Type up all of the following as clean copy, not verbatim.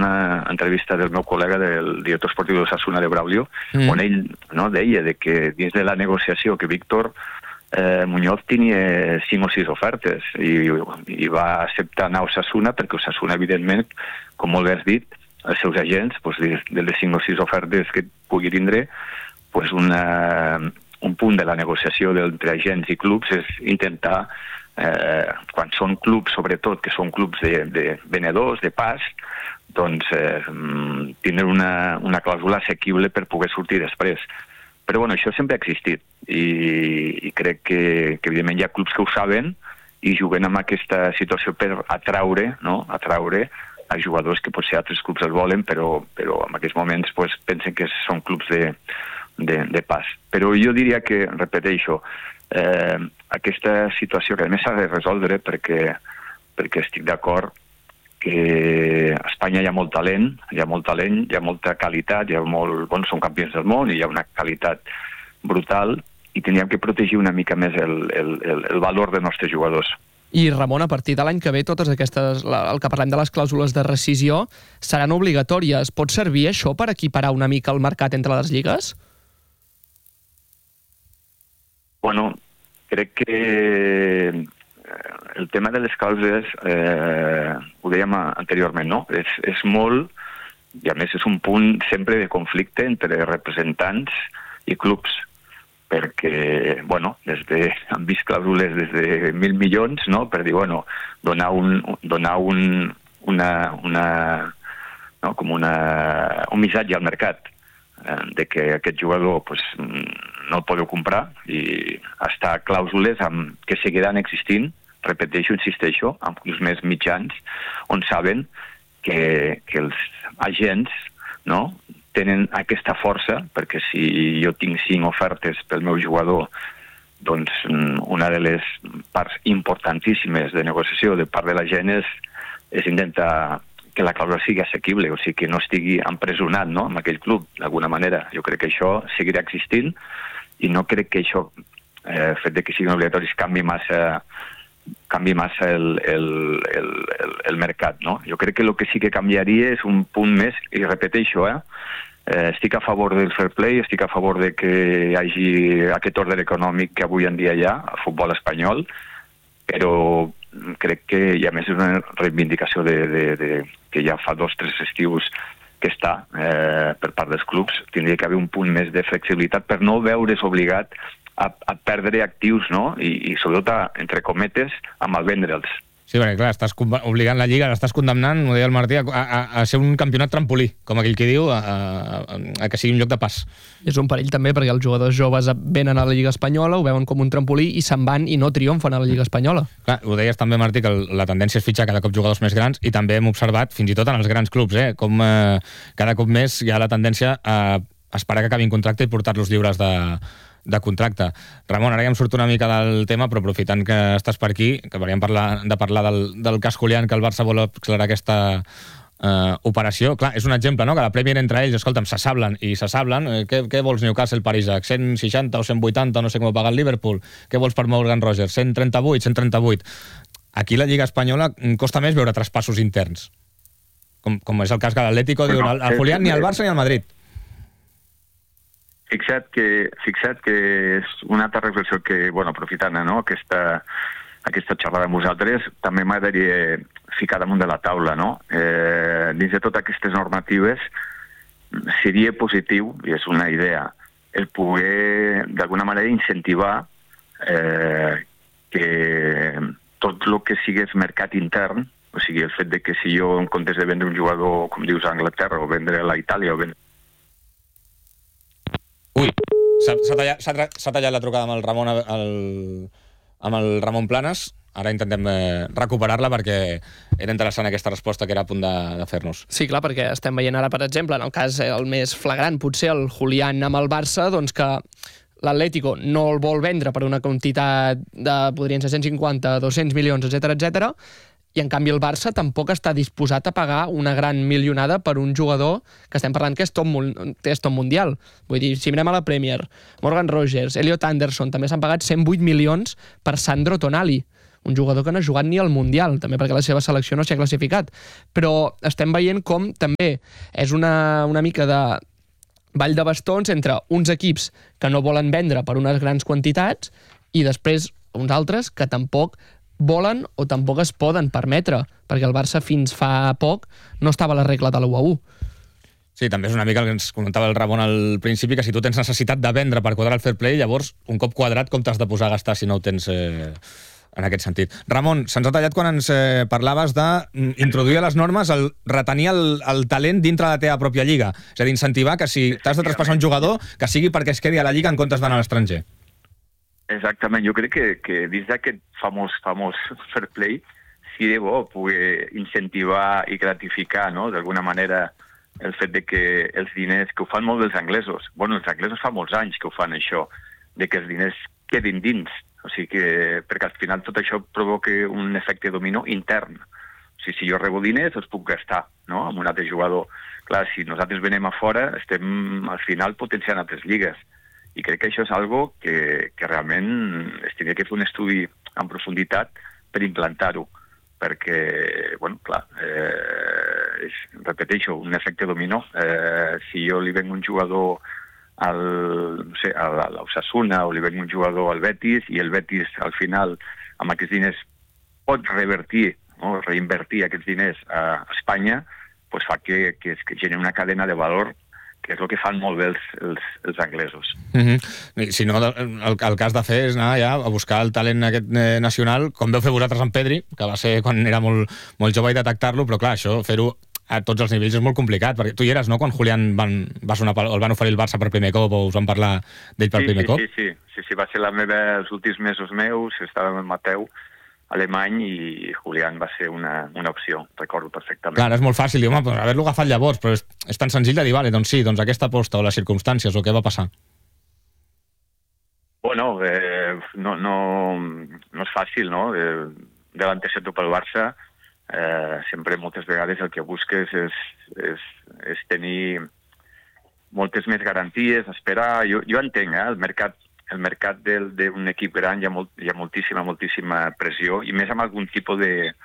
una entrevista del meu col·lega, del director esportiu d'Osasuna, de Braulio, on ell deia que dins de la negociació que Víctor Muñoz tenia 5 o 6 ofertes i va acceptar anar a Osasuna perquè Osasuna, evidentment, com molt bé has dit, els seus agents, de les 5 o 6 ofertes que pugui tindre, un punt de la negociació entre agents i clubs és intentar, quan són clubs, sobretot, que són clubs de venedors, de pas, doncs tindre una clàusula assequible per poder sortir després. Però bueno, això sempre ha existit i crec que evidentment hi ha clubs que ho saben i juguen amb aquesta situació per atraure a jugadors que potser altres clubs els volen, però en aquests moments pensen que són clubs de pas. Però jo diria que, repeteixo, aquesta situació que a més s'ha de resoldre perquè estic d'acord que a Espanya hi ha molt talent, hi ha molta qualitat, són campions del món i hi ha una qualitat brutal i teníem que protegir una mica més el valor dels nostres jugadors. I Ramon, a partir de l'any que ve totes aquestes, el que parlem de les clàusules de rescisió, seran obligatòries. Pot servir això per equiparar una mica el mercat entre les lligues? Bueno, crec que el tema de les clàusules, ho dèiem anteriorment, no? És molt, i a més és un punt sempre de conflicte entre representants i clubs, perquè, bueno, han vist clàusules des de 1.000 milions, no?, per dir, bueno, donar un missatge al mercat de que aquest jugador no el podeu comprar i està clàusules que seguiran existint, repeteixo, insisteixo, amb els més mitjans, on saben que els agents tenen aquesta força, perquè si jo tinc 5 ofertes pel meu jugador, doncs una de les parts importantíssimes de negociació de part de l'agent és intentar que la clàusula sigui assequible, o sigui, que no estigui empresonat en aquell club, d'alguna manera. Jo crec que això seguirà existint i no crec que això, el fet que siguin obligatoris, canvi massa el mercat, no? Jo crec que el que sí que canviaria és un punt més, i repeteixo, estic a favor del fair play, estic a favor de que hi hagi aquest ordre econòmic que avui en dia hi ha al futbol espanyol, però crec que hi ha més una reivindicació que ja fa 2 o 3 estius que està per part dels clubs. Tindria que haver un punt més de flexibilitat per no veure's obligat a perdre actius, no? I sobretot, entre cometes, a malvendre'ls. Sí, perquè clar, estàs obligant la Lliga, l'estàs condemnant, ho deia el Martí, a ser un campionat trampolí, com aquell que diu, a que sigui un lloc de pas. És un perill també perquè els jugadors joves venen a la Lliga Espanyola, ho veuen com un trampolí i se'n van i no triomfen a la Lliga Espanyola. Clar, ho deies també, Martí, que la tendència és fitxar cada cop jugadors més grans i també hem observat, fins i tot en els grans clubs, com cada cop més hi ha la tendència a esperar que acabin contracte i portar-los lliures de contracte. Ramon, ara ja em surt una mica del tema, però aprofitant que estàs per aquí, que volíem parlar del cas Julián, que el Barça vol accelerar aquesta operació. Clar, és un exemple, no?, que la Premier entre ells, escolta'm, s'assablen. Què vols Newcastle, Parisac? 160 o 180, no sé com ho paga el Liverpool. Què vols per Morgan Rogers? 138, 138. Aquí la Lliga Espanyola costa més veure traspassos interns. Com és el cas que l'Atlético diu al Julián ni al Barça ni al Madrid. Fixa't que és una altra reflexió que, bueno, aprofitant aquesta xerrada amb vosaltres, també m'agradaria ficar damunt de la taula, no? Dins de totes aquestes normatives seria positiu, i és una idea, el poder, d'alguna manera, incentivar que tot el que sigués mercat intern, o sigui, el fet de que si jo, en comptes de vendre un jugador, com dius, a Anglaterra, o vendre a Itàlia, o vendre... Ui, s'ha tallat la trucada amb el Ramon Planes. Ara intentem recuperar-la perquè era interessant aquesta resposta que era a punt de fer-nos. Sí, clar, perquè estem veient ara, per exemple, en el cas el més flagrant, potser el Julián amb el Barça, doncs que l'Atlético no el vol vendre per una quantitat de, podrien ser 150, 200 milions, etc, i en canvi el Barça tampoc està disposat a pagar una gran milionada per un jugador que estem parlant que és top mundial. Vull dir, si mirem a la Premier, Morgan Rogers, Elliot Anderson, també s'han pagat 108 milions per Sandro Tonali. un jugador que no ha jugat ni al Mundial, també perquè la seva selecció no s'ha classificat. Però estem veient com també és una mica de ball de bastons entre uns equips que no volen vendre per unes grans quantitats i després uns altres que tampoc volen o tampoc es poden permetre, perquè el Barça fins fa poc no estava a la regla de l'1-1. Sí, també és una mica el que ens comentava el Ramon al principi, que si tu tens necessitat de vendre per quadrar el fair play, llavors, un cop quadrat, com t'has de posar a gastar si no ho tens en aquest sentit. Ramon, se'ns ha tallat quan ens parlaves d'introduir a les normes el retenir el talent dintre de la teva pròpia lliga. És a dir, incentivar que si t'has de traspassar un jugador, que sigui perquè es quedi a la lliga en comptes d'anar a l'estranger. Exactament, jo crec que dins d'aquest famós fair play sí de bo poder incentivar i gratificar, no?, d'alguna manera el fet de que els diners, que ho fan molt els anglesos, els anglesos fa molts anys que ho fan això, de que els diners quedin dins, o sigui que, perquè al final tot això provoca un efecte dominó intern. O sigui, si jo rebo diners, els puc gastar, no?, amb un altre jugador. Clar, si nosaltres venem a fora, estem al final potenciant altres lligues. I crec que això és algo que realment es tindria que fer un estudi en profunditat per implantar-ho, perquè, clar, repeteixo, un efecte dominó. Si jo li venc un jugador a l'Osasuna o li venc un jugador al Betis i el Betis al final amb aquests diners pot revertir, no?, reinvertir aquests diners a Espanya, doncs fa que generi una cadena de valor, que és el que fan molt bé els anglesos. Si no, el que has de fer és anar ja a buscar el talent aquest nacional, com veu fer vosaltres amb Pedri, que va ser quan era molt jove, i detectar-lo, però clar, això, fer-ho a tots els nivells és molt complicat, perquè tu hi eres, no?, quan Julián el van oferir el Barça per primer cop, o us van parlar d'ell per primer cop? Sí, va ser els últims mesos meus, estava amb el Mateu, alemany, i Julián va ser una opció, recordo perfectament. Clar, és molt fàcil, dir, home, haver-lo agafat llavors, però és tan senzill de dir, vale, doncs sí, doncs aquesta aposta o les circumstàncies o què va passar. No és fàcil, no? Davant de ser-ho pel Barça, sempre moltes vegades el que busques és tenir moltes més garanties, esperar. Jo entenc, el mercat d'un equip gran hi ha moltíssima pressió, i més amb algun tipus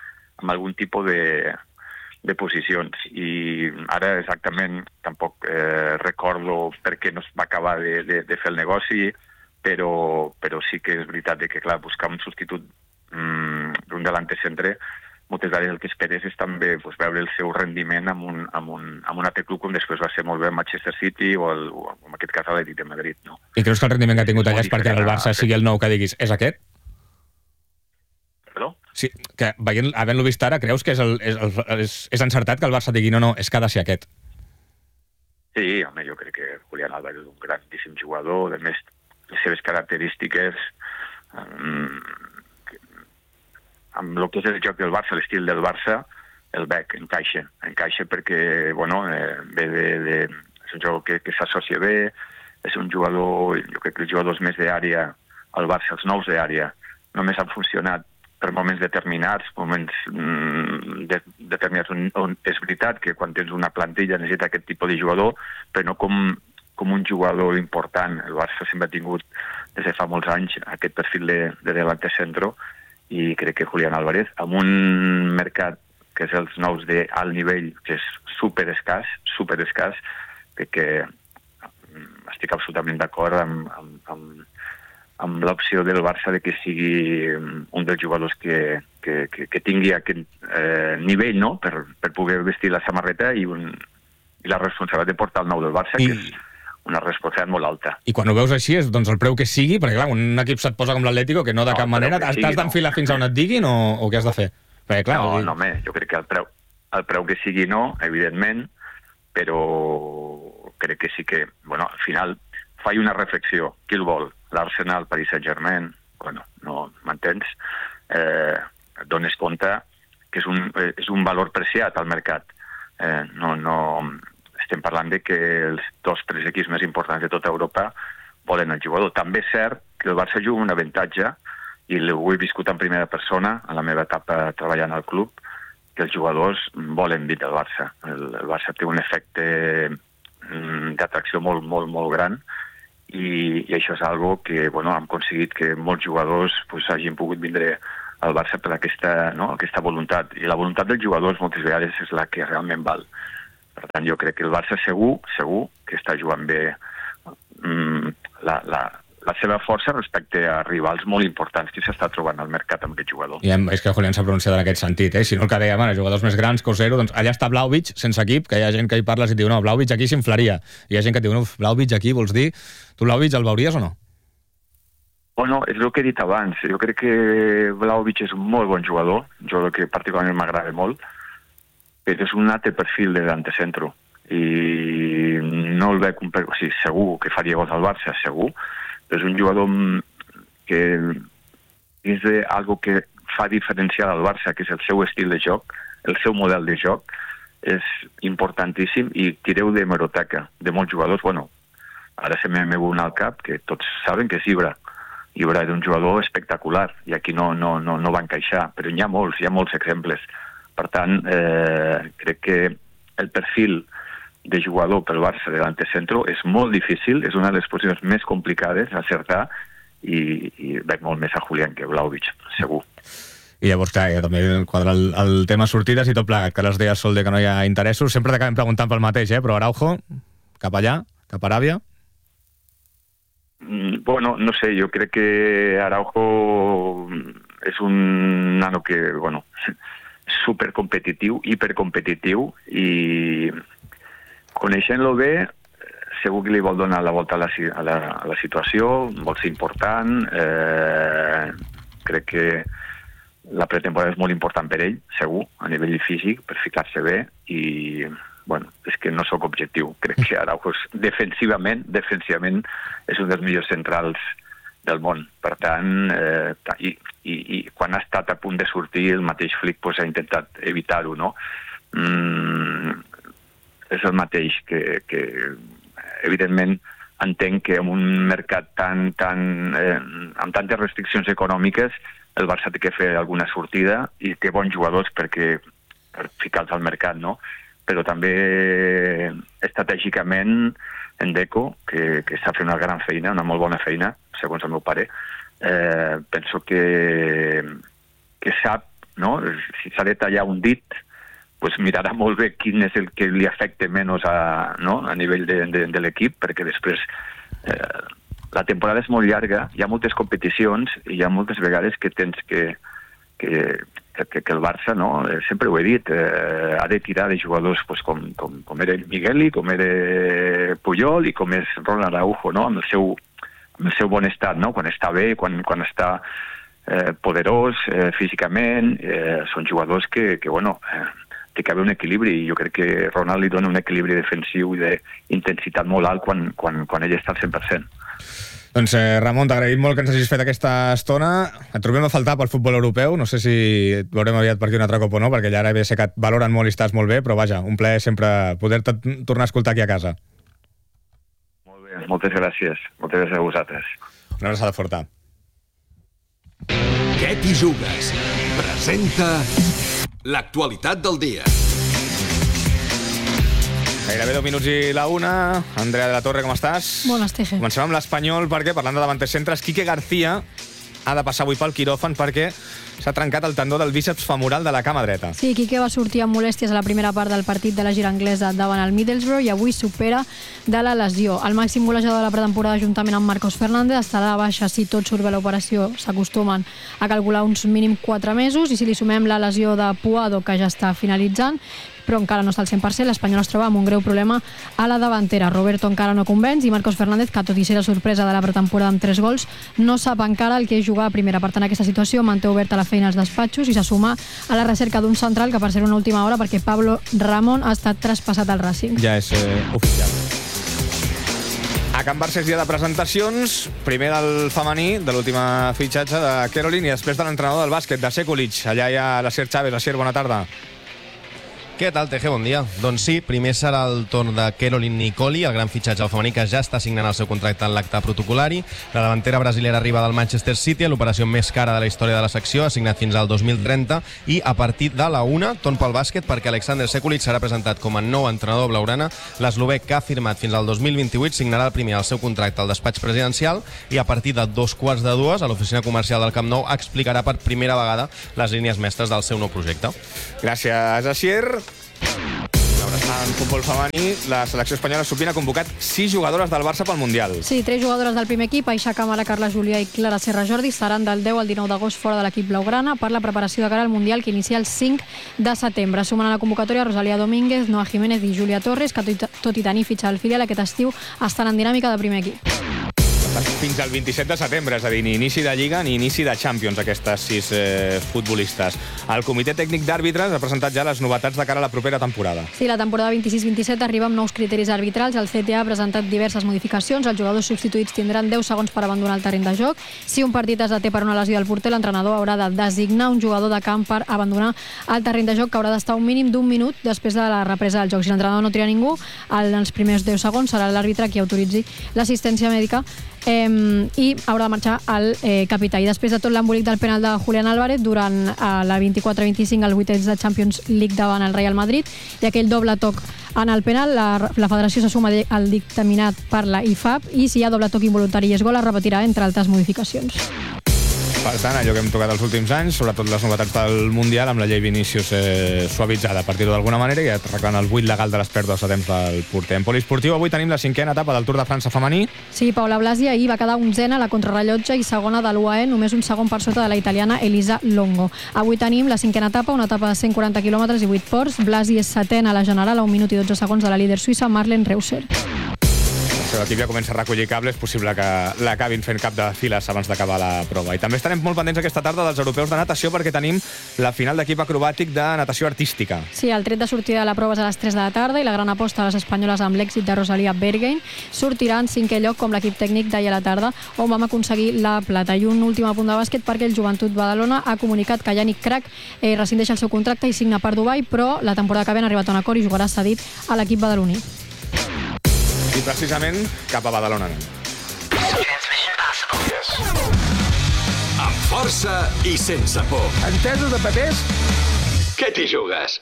de posicions. I ara exactament tampoc recordo per què no es va acabar de fer el negoci, però sí que és veritat que, clar, buscar un substitut d'un delanter centre, moltes vegades el que esperes és també veure el seu rendiment amb un altre club, com després va ser molt bé el Manchester City o en aquest cas l'Atlètic de Madrid, no? I creus que el rendiment que ha tingut allà és perquè el Barça sigui el nou que diguis, és aquest? Perdó? Sí, que havent-lo vist ara, creus que és encertat que el Barça digui no, és que ha de ser aquest? Sí, home, jo crec que Julián Álvarez és un grandíssim jugador, a més, les seves característiques amb el que és el joc del Barça, l'estil del Barça, el bec encaixa perquè, ve és un jugador que s'associa bé, és un jugador, jo crec que els jugadors més d'àrea al Barça, els nous d'àrea, només han funcionat per moments determinats, determinats on és veritat que quan tens una plantilla necessita aquest tipus de jugador, però no com un jugador important. El Barça sempre ha tingut, des de fa molts anys, aquest perfil de delanter centro, i crec que Julián Álvarez, amb un mercat que és els nous d'alt nivell, que és super escàs, crec que estic absolutament d'acord amb l'opció del Barça de que sigui un dels jugadors que tingui aquest nivell, no?, per poder vestir la samarreta i la responsabilitat de portar el nou del Barça, que és una responsabilitat molt alta. I quan ho veus així és el preu que sigui, perquè clar, un equip se't posa com l'Atlético, que no de cap manera, t'has d'enfilar fins a on et diguin o què has de fer? Perquè, clar, home, jo crec que el preu que sigui no, evidentment, però crec que sí que, al final faig una reflexió. Qui el vol? L'Arsenal, Paris Saint-Germain? No m'entens? Et dones compte que és un valor preciat al mercat. Estem parlant de que els 2-3 equips més importants de tota Europa volen el jugador. També és cert que el Barça juga un avantatge, i ho he viscut en primera persona en la meva etapa treballant al club, que els jugadors volen vindre al Barça. El Barça té un efecte d'atracció molt, molt, molt gran, i això és algo que hem aconseguit que molts jugadors hagin pogut vindre al Barça per aquesta voluntat. I la voluntat dels jugadors moltes vegades és la que realment val. Per tant, jo crec que el Barça segur que està jugant bé la seva força respecte a rivals molt importants que s'està trobant al mercat amb aquest jugador. I és que Julián s'ha pronunciat en aquest sentit, si no el que dèiem, jugadors més grans que Osero, doncs allà està Vlahovic, sense equip, que hi ha gent que hi parles i et diu, no, Vlahovic aquí s'inflaria. Hi ha gent que et diu, no, Vlahovic aquí, vols dir? Tu Vlahovic el veuries o no? Bueno, és el que he dit abans. Jo crec que Vlahovic és un molt bon jugador, un jugador que particularment m'agrada molt, però és un altre perfil de delantecentro. I no el veig, o sigui, segur que faria gols al Barça, segur. És un jugador que és algo que fa diferenciar al Barça, que és el seu estil de joc, el seu model de joc, és importantíssim i tireu d'hemeroteca de molts jugadors. Bueno, ara se m'ha venut al cap que tots saben que és Ibra. Ibra era un jugador espectacular i aquí no va encaixar, però hi ha molts exemples. Per tant, crec que el perfil de jugador pel Barça de l'antecentro és molt difícil, és una de les posicions més complicades a acertar i veig molt més a Julián que Vlahovic, segur. I llavors, clar, també quadra el tema sortides i tot plegat, que les deies, Solde, que no hi ha interessos. Sempre t'acabem preguntant pel mateix, però Araujo, cap allà, cap a Aràbia? Bueno, no sé, jo crec que Araujo és un nano que, bueno, supercompetitiu, hipercompetitiu i coneixent-lo bé, segur que li vol donar la volta a la situació, vol ser important, crec que la pretemporada és molt important per ell, segur, a nivell físic, per ficar-se bé, i bueno, és que no sóc objectiu. Crec que Araujo defensivament és un dels millors centrals del món. Per tant, i quan ha estat a punt de sortir, el mateix Flick ha intentat evitar-ho, no? És el mateix que evidentment entenc que en un mercat amb tantes restriccions econòmiques el Barça té que fer alguna sortida i té bons jugadors per ficar-los al mercat, no? Però també estratègicament en Deco, que està fent una gran feina, una molt bona feina, segons el meu pare, penso que sap, no? Si s'ha de tallar un dit, pues mirarà molt bé quin és el que li afecta menys a nivell de l'equip, perquè després la temporada és molt llarga, hi ha moltes competicions i hi ha moltes vegades que tens que el Barça, no? Sempre ho he dit, ha de tirar de jugadors pues, com era Migueli, com era Puyol i com és Ronald Araujo, no? Amb el seu bon estat, no? Quan està bé, quan està poderós físicament, són jugadors que bueno, té que haver un equilibri i jo crec que Ronald li dona un equilibri defensiu i d'intensitat molt alt quan ell està al 100%. Doncs Ramon, t'agraïm molt que ens hagis fet aquesta estona. Et trobem a faltar pel futbol europeu. No sé si et veurem aviat per aquí un altre cop o no, perquè ja ara sé que et valoren molt i estàs molt bé, però vaja, un plaer sempre poder-te tornar a escoltar aquí a casa. Molt bé, moltes gràcies. Moltes gràcies a vosaltres. Una abraçada forta. Què t'hi jugues? Presenta l'actualitat del dia. Gairebé 10 minuts i la una. Andrea de la Torre, com estàs? Bones, Teje. Comencem amb l'Espanyol, perquè parlant de davanters centres, Quique García ha de passar avui pel quiròfan perquè s'ha trencat el tendó del bíceps femoral de la cama dreta. Sí, Quique va sortir amb molèsties a la primera part del partit de la gira anglesa davant el Middlesbrough i avui supera de la lesió. El màxim golejador de la pretemporada juntament amb Marcos Fernández estarà a baixa si tot surt bé l'operació. S'acostumen a calcular uns mínim 4 mesos i si li sumem la lesió de Puado, que ja està finalitzant, però encara no està al 100%, l'Espanyol es troba amb un greu problema a la davantera. Roberto encara no convenç i Marcos Fernández, que tot i ser la sorpresa de la pretemporada amb 3 gols, no sap encara el que és jugar a primera part. En aquesta situació manté oberta la feina als despatxos i se suma a la recerca d'un central que per ser una última hora perquè Pablo Ramón ha estat traspassat al Racing. Ja és oficial. A Can Barça és dia de presentacions, primer del femení, de l'última fitxatge de Caroline i després de l'entrenador del bàsquet, de Sekulic. Allà hi ha l'Asier Chávez. Asier, bona tarda. Què tal, Teje? Bon dia. Doncs sí, primer serà el torn de Caroline Nicoli, el gran fitxatge al femení que ja està signant el seu contracte en l'acte protocolari. La davantera brasilera arriba del Manchester City, l'operació més cara de la història de la secció, ha signat fins al 2030 i a partir de la 1, torn pel bàsquet perquè Alexander Sekulic serà presentat com a nou entrenador blaugrana. L'eslovec, que ha firmat fins al 2028, signarà el primer el seu contracte al despatx presidencial i a partir de 2:45 a l'oficina comercial del Camp Nou explicarà per primera vegada les línies mestres del seu nou projecte. Gràcies, Asier. En futbol femení, la selecció espanyola sub-20 ha convocat 6 jugadores del Barça pel Mundial. Sí, 3 jugadores del primer equip, Aixa Camara, Carla Julià i Clara Serra Jordi, seran del 10 al 19 d'agost fora de l'equip blaugrana per la preparació de cara al Mundial que inicia el 5 de setembre. Sumen a la convocatòria Rosalía Domínguez, Noa Jiménez i Júlia Torres, que tot i tenir fitxa al filial aquest estiu estan en dinàmica de primer equip. Fins al 27 de setembre, és a dir, ni inici de Lliga ni inici de Champions, aquestes 6 futbolistes. El comitè tècnic d'àrbitres ha presentat ja les novetats de cara a la propera temporada. Sí, la temporada 26-27 arriba amb nous criteris arbitrals. El CTA ha presentat diverses modificacions. Els jugadors substituïts tindran 10 segons per abandonar el terreny de joc. Si un partit es deté per una lesió del porter, l'entrenador haurà de designar un jugador de camp per abandonar el terreny de joc, que haurà d'estar un mínim d'1 minut després de la represa del joc. Si l'entrenador no tria ningú, en els primers 10 segons serà l'àrbitre qui autoritzi l'assistència mèdica i haurà de marxar el capità. I després de tot l'embolic del penal de Julián Álvarez durant la 24-25 al 8è de Champions League davant el Real Madrid i aquell doble toc en el penal, la federació se suma al dictaminat per la IFAB i si hi ha doble toc involuntari i és gol es repetirà, entre altres modificacions. Per tant, allò que hem tocat els últims anys, sobretot les novetats del Mundial, amb la llei Vinícius suavitzada, per dir-ho d'alguna manera, i arreglant el buit legal de les pèrdues de temps del porter. En poliesportiu, avui tenim la 5a etapa del Tour de França femení. Sí, Paula Blasi ahir va quedar 11a a la contrarrellotge i segona de l'UAE, només un segon per sota de la italiana Elisa Longo. Avui tenim la 5a etapa, una etapa de 140 quilòmetres i 8 ports. Blasi és 7a a la general, a 1 minut i 12 segons de la líder suïssa Marlene Reusser. L'equip ja comença a recollir cables, és possible que l'acabin fent cap de files abans d'acabar la prova. I també estarem molt pendents aquesta tarda dels europeus de natació perquè tenim la final d'equip acrobàtic de natació artística. Sí, el tret de sortida de la prova és a les 3 de la tarda i la gran aposta a les espanyoles amb l'èxit de Rosalía Berghein sortirà en 5è lloc com l'equip tècnic d'ahir a la tarda, on vam aconseguir la plata. I un últim apunt de bàsquet perquè el Joventut Badalona ha comunicat que Yannick Crac rescindeix el seu contracte i signa per Dubai, però la temporada que ve han arribat a un acord i jugarà cedit a l'equip badaloní. I precisament cap a Badalona. Amb força i sense por. Entesos de papers? Què t'hi jugues?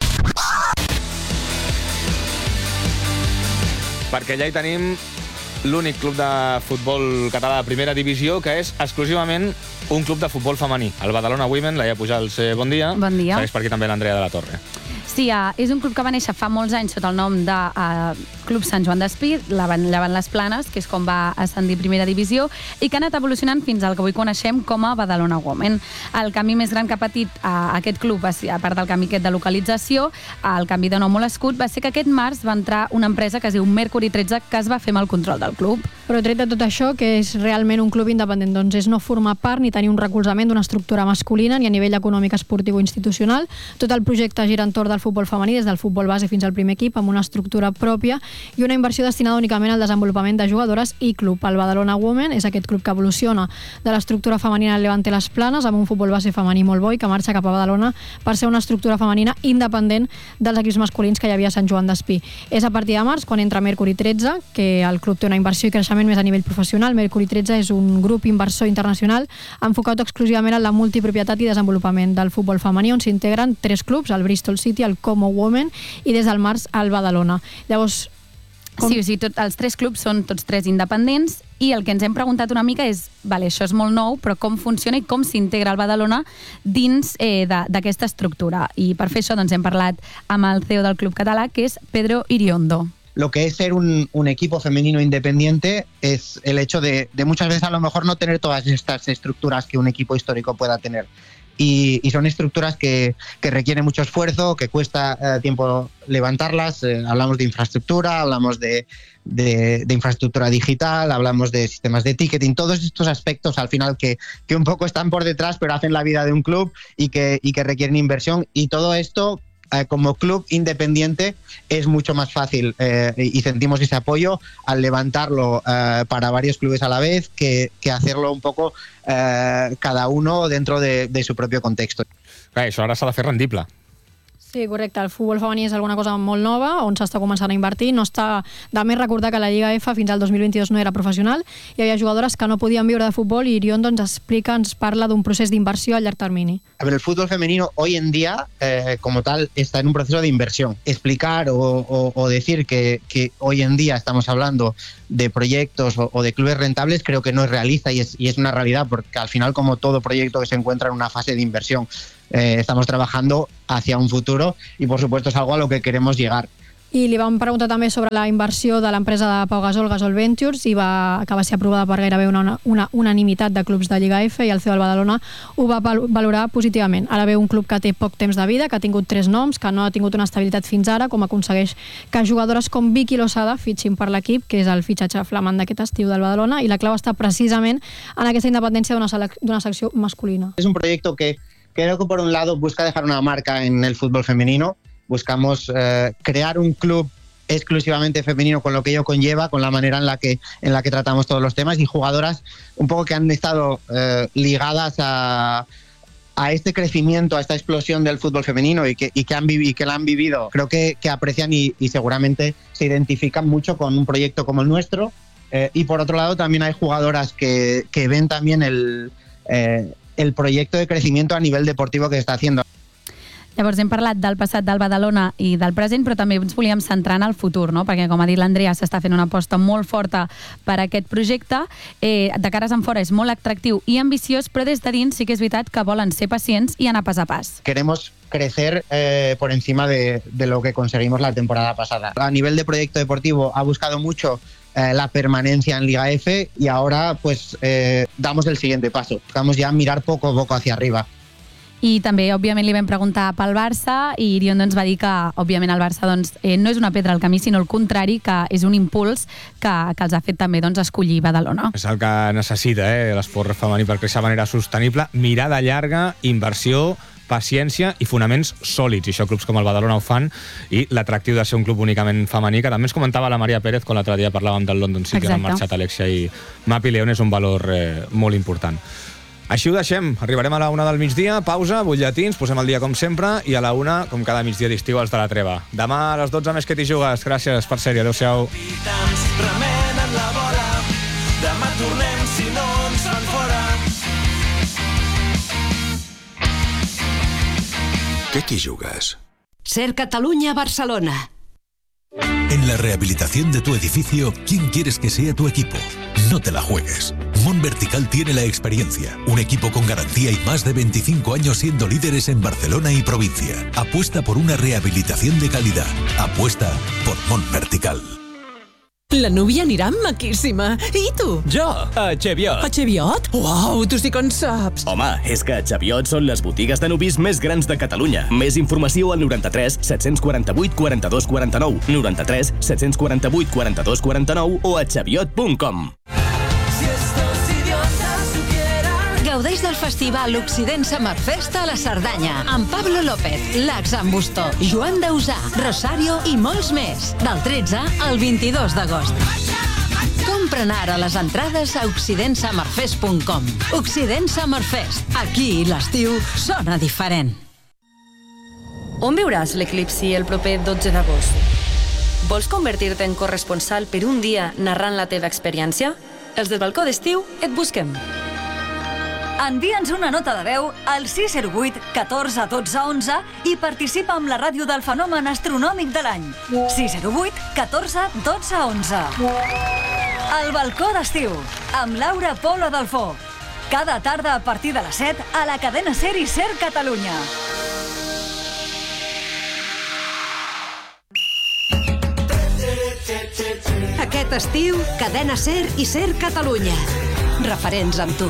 Perquè ja hi tenim l'únic club de futbol català de primera divisió que és exclusivament un club de futbol femení. El Badalona Women, Laia Pujals, bon dia. Bon dia. Segueix per aquí també l'Andrea de la Torre. Sí, és un club que va néixer fa molts anys sota el nom de Club Sant Joan d'Espí, Llevant les Planes, que és com va ascendir primera divisió, i que ha anat evolucionant fins al que avui coneixem com a Badalona Women. El canvi més gran que ha patit aquest club, a part del canvi aquest de localització, el canvi de nom o l'escut, va ser que aquest març va entrar una empresa que es diu Mercury 13, que es va fer amb el control del club. Però tret de tot això, que és realment un club independent, doncs és no formar part ni tenir un recolzament d'una estructura masculina ni a nivell econòmic, esportiu o institucional. Tot el projecte gira entorn del futbol femení, des del futbol base fins al primer equip, amb una estructura pròpia i una inversió destinada únicament al desenvolupament de jugadores i club. El Badalona Women és aquest club que evoluciona de l'estructura femenina del Levante Les Planes amb un futbol base femení molt bo i que marxa cap a Badalona per ser una estructura femenina independent dels equips masculins que hi havia a Sant Joan d'Espí. És a partir de març quan entra Mercury 13, que el club té una inversió i creixement més a nivell professional. Mercury 13 és un grup inversor internacional enfocat exclusivament en la multipropietat i desenvolupament del futbol femení, on s'integren 3 clubs, el Bristol City, el Como Women i des del març al Badalona. Llavors, Sí, o sigui, els 3 clubs són tots 3 independents i el que ens hem preguntat una mica és, vale, això és molt nou, però com funciona i com s'integra el Badalona dins d'aquesta estructura. I per fer això doncs, hem parlat amb el CEO del club català, que és Pedro Iriondo. Lo que es ser un equipo femenino independiente es el hecho de muchas veces a lo mejor no tener todas estas estructuras que un equipo histórico pueda tener. Y son estructuras que requieren mucho esfuerzo, que cuesta tiempo levantarlas. Hablamos de infraestructura, hablamos de infraestructura digital, hablamos de sistemas de ticketing, todos estos aspectos al final que un poco están por detrás, pero hacen la vida de un club y que requieren inversión. Y todo esto, como club independiente, es mucho más fácil y sentimos ese apoyo al levantarlo para varios clubes a la vez que hacerlo un poco cada uno dentro de su propio contexto. Això ara s'ha de fer rendible. Sí, correcte. El futbol femení és alguna cosa molt nova, on s'està començant a invertir. No està de més recordar que la Lliga F fins al 2022 no era professional. Hi havia jugadores que no podien viure de futbol i Irion ens parla d'un procés d'inversió a llarg termini. A ver, el fútbol femenino hoy en día, como tal, está en un proceso de inversión. Explicar o decir que hoy en día estamos hablando de proyectos o de clubes rentables creo que no es realista y es una realidad, porque al final, como todo proyecto que se encuentra en una fase de inversión, estamos trabajando hacia un futuro y, por supuesto, es algo a lo que queremos llegar. I li vam preguntar també sobre la inversió de l'empresa de Pau Gasol, Gasol Ventures, que va ser aprovada per gairebé una unanimitat de clubs de Lliga F, i el CEO del Badalona ho va valorar positivament. Ara ve un club que té poc temps de vida, que ha tingut 3 noms, que no ha tingut una estabilitat fins ara, com aconsegueix que jugadores com Vicky Losada fitxin per l'equip, que és el fitxatge flamant d'aquest estiu del Badalona, i la clau està precisament en aquesta independència d'una secció masculina. Es un proyecto que creo que, por un lado, busca dejar una marca en el fútbol femenino. Buscamos crear un club exclusivamente femenino, con lo que ello conlleva, con la manera en la que tratamos todos los temas, y jugadoras un poco que han estado ligadas a este crecimiento, a esta explosión del fútbol femenino y que la han vivido. Creo que aprecian y seguramente se identifican mucho con un proyecto como el nuestro. Y por otro lado, también hay jugadoras que ven también el proyecto de crecimiento a nivel deportivo que se está haciendo. Llavors hem parlat del passat del Badalona i del present, però també ens volíem centrar en el futur, no? Perquè, com ha dit l'Andrea, s'està fent una aposta molt forta per a aquest projecte. De cares en fora és molt atractiu i ambiciós, però des de dins sí que és veritat que volen ser pacients i anar pas a pas. Queremos crecer por encima de lo que conseguimos la temporada pasada. A nivel de proyecto deportivo ha buscado mucho la permanencia en Liga F y ahora pues damos el siguiente paso. Buscamos ya mirar poco a poco hacia arriba. I també, òbviament, li vam preguntar pel Barça i Irion va dir que, òbviament, el Barça no és una pedra al camí, sinó el contrari, que és un impuls que els ha fet també escollir Badalona. És el que necessita l'esport femení per créixer de manera sostenible, mirada llarga, inversió, paciència i fonaments sòlids, i això clubs com el Badalona ho fan, i l'atractiu de ser un club únicament femení, que també ens comentava la Maria Pérez quan l'altre dia parlàvem del London City, que han marxat Alexia i Mapi León, és un valor molt important. Així ho deixem. Arribarem a la 1 del migdia, pausa, butlletins, posem el dia com sempre, i a la 1, com cada migdia d'estiu, els de la treva. Demà a les 12 més que t'hi jugues. Gràcies per ser-hi. Adéu-siau. Remenen la vora. Demà tornem si no ens fan fora. ¿Qué te jugas? Ser Catalunya Barcelona. En la rehabilitación de tu edificio, ¿quién quieres que sea tu equipo? No te la juegues. Mon Vertical tiene la experiencia, un equipo con garantía y más de 25 años siendo líderes en Barcelona y provincia. Apuesta por una rehabilitación de calidad. Apuesta por Mon Vertical. La núvia anirà maquíssima. I tu? Jo, a Cheviot. A Cheviot? Uau, tu sí que en saps. Home, és que a Cheviot són les botigues de nuvis més grans de Catalunya. Més informació al 93 748 42 49, 93 748 42 49 o a cheviot.com. Gaudeix del festival Occident Summer Fest a la Cerdanya, amb Pablo López, Lax Ambustó, Joan Dausà, Rosario i molts més, del 13 al 22 d'agost. Compren ara les entrades a occidentsummerfest.com. Occident Summer Fest. Aquí l'estiu sona diferent. On viuràs l'eclipsi el proper 12 d'agost? Vols convertir-te en corresponsal per un dia narrant la teva experiència? Els del balcó d'estiu et busquem. Envia'ns una nota de veu al 608 14 12 11 i participa amb la ràdio del fenomen astronòmic de l'any. 608 14 12 11. El balcó d'estiu, amb Laura Polo Dalfó. Cada tarda a partir de les 7 a la cadena SER i SER Catalunya. Aquest estiu, cadena SER i SER Catalunya. Referents amb tu.